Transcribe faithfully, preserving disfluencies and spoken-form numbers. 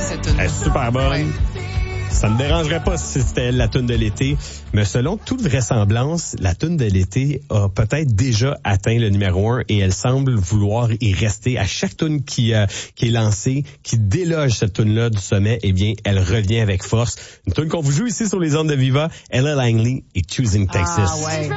cette tune. Elle est super bonne. Ouais. Ça ne me dérangerait pas si c'était la tune de l'été, mais selon toute vraisemblance, la tune de l'été a peut-être déjà atteint le numéro un et elle semble vouloir y rester. À chaque tune qui, euh, qui est lancée, qui déloge cette tune-là du sommet, eh bien, elle revient avec force. Une tune qu'on vous joue ici sur les ondes de Viva, Ella Langley et Choosing Texas. Ah, ouais.